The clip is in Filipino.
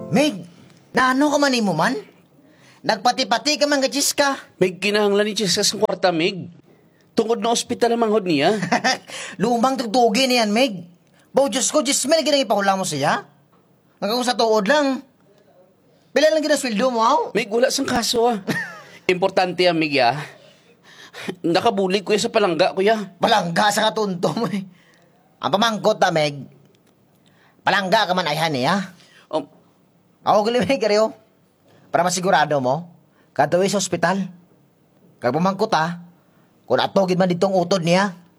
Meg, naano ka man mo man? Nagpati-pati ka man gachis ka. Meg, kinahanglan ni Jessica sa kwarta, Meg. Tungod na ospital ang manghod niya. Lumang tugtugi niyan, Meg. Baw, Diyos ko, Diyos, may ginang ipakulang mo siya. Hanggang sa tuod lang. Pila lang ginaswildo mo, aw? Meg, wala sang kaso ah. Importante ang Meg, ah. Nakabulig kuya sa palangga, kuya. Palangga sa katunto mo eh. Ang pamangkot na, Meg. Palangga ka man ayhan eh, ha? Um, Ako gali, Meg, ariyo. Para masigurado mo, kadawi sa ospital. Kag pamangkot, ha? Kung atogid man ditong utod niya,